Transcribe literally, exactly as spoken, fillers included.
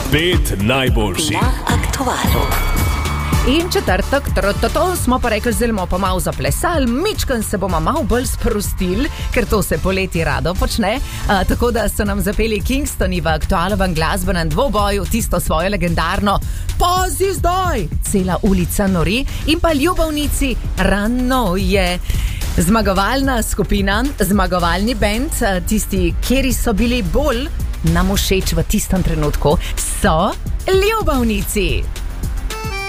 Pet najboljših na aktualu. In četrtek, to smo pa rekli, zelo bomo pa malo zaplesali, mičken se bomo malo bolj sprostili, ker to se poleti rado počne. A, tako da so nam zapeli Kingstoni v aktualovem glasbenem dvoboju tisto svojo legendarno Pazi zdaj! Cela ulica nori in pa Ljubavnici rano je. Zmagovalna skupina, zmagovalni bend, tisti, kjeri so bili bolj nam všeč v tistem trenutku, so Ljubavnici.